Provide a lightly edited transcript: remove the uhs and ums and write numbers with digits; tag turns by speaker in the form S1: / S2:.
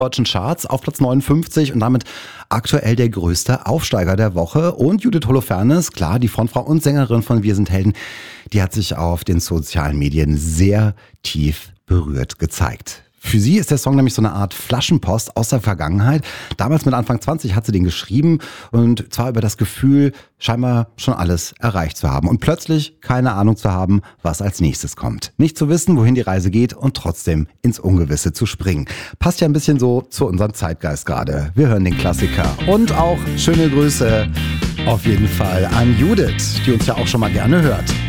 S1: Deutschen Charts auf Platz 59 und damit aktuell der größte Aufsteiger der Woche. Und Judith Holofernes, klar, die Frontfrau und Sängerin von Wir sind Helden, die hat sich auf den sozialen Medien sehr tief berührt gezeigt. Für sie ist der Song nämlich so eine Art Flaschenpost aus der Vergangenheit. Damals mit Anfang 20 hat sie den geschrieben und zwar über das Gefühl, scheinbar schon alles erreicht zu haben und plötzlich keine Ahnung zu haben, was als nächstes kommt. Nicht zu wissen, wohin die Reise geht und trotzdem ins Ungewisse zu springen. Passt ja ein bisschen so zu unserem Zeitgeist gerade. Wir hören den Klassiker und auch schöne Grüße auf jeden Fall an Judith, die uns ja auch schon mal gerne hört.